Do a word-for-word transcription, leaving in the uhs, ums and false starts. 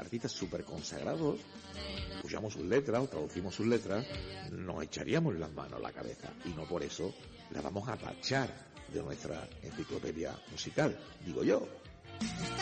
artistas súper consagrados, escuchamos sus letras o traducimos sus letras, nos echaríamos las manos a la cabeza, y no por eso las vamos a tachar de nuestra enciclopedia musical, digo yo.